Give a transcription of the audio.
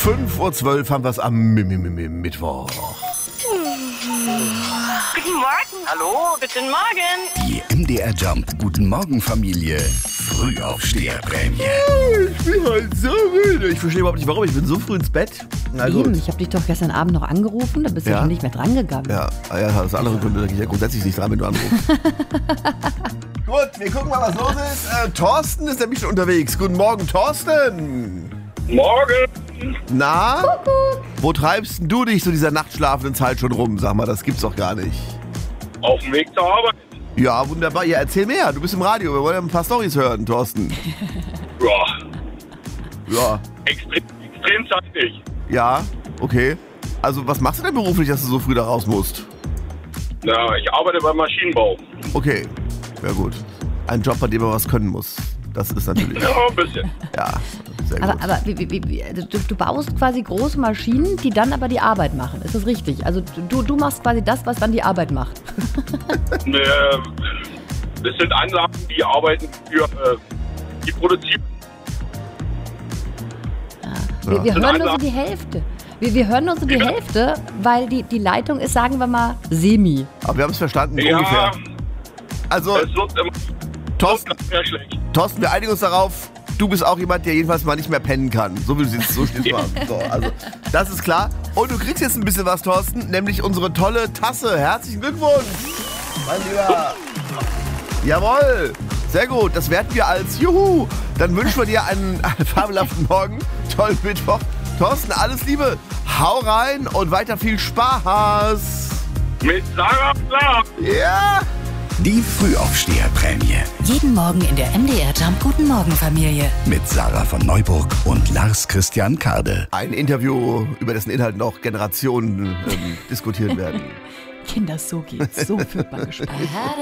5:12 Uhr haben wir es am Mittwoch. Guten Morgen. Hallo, guten Morgen. Die MDR Jump Guten Morgen Familie Frühaufsteherprämie. Ich bin halt so müde. Ich verstehe überhaupt nicht, warum. Ich bin so früh ins Bett. Na gut. Eben, ich habe dich doch gestern Abend noch angerufen, da bist du Ja. schon nicht mehr drangegangen. Ja, das andere Gründe, da gehe ich ja grundsätzlich nicht dran, wenn du anrufst. Gut, wir gucken mal, was los ist. Thorsten ist nämlich schon unterwegs. Guten Morgen, Thorsten. Morgen! Na? Wo treibst denn du dich so dieser nachtschlafenden Zeit schon rum? Sag mal, das gibt's doch gar nicht. Auf dem Weg zur Arbeit. Ja, wunderbar. Ja, erzähl mehr. Du bist im Radio. Wir wollen ja ein paar Storys hören, Thorsten. Ja. Extrem zeitig. Ja, okay. Also, was machst du denn beruflich, dass du so früh da raus musst? Na, ich arbeite beim Maschinenbau. Okay, ja gut. Ein Job, bei dem man was können muss. Das ist natürlich... Ja, ein bisschen. Ja, sehr gut. Aber also du baust quasi große Maschinen, die dann aber die Arbeit machen. Ist das richtig? Also du machst quasi das, was dann die Arbeit macht. Das sind Anlagen, die arbeiten für die produzieren. Wir hören nur so die Hälfte. Wir hören nur so die Hälfte, weil die Leitung ist, sagen wir mal, semi. Aber wir haben es verstanden, Ja, ungefähr. Also, es wird immer Thorsten, schlecht. Thorsten, wir einigen uns darauf, du bist auch jemand, der jedenfalls mal nicht mehr pennen kann. So wie du siehst, so stehst du an. So, also, das ist klar. Und du kriegst jetzt ein bisschen was, Thorsten, nämlich unsere tolle Tasse. Herzlichen Glückwunsch, mein Lieber. Jawohl, sehr gut. Das werten wir als Juhu. Dann wünschen wir dir einen fabelhaften Morgen, tollen Mittwoch. Thorsten, alles Liebe. Hau rein und weiter viel Spaß. Mit Sarah klar. Ja. Die Frühaufsteherprämie Jeden Morgen in der MDR Jump Guten Morgen Familie. mit Sarah von Neuburg und Lars Christian Kade. Ein Interview, über dessen Inhalt noch Generationen diskutieren werden. Kinder, so geht's. So führt man Gespräche.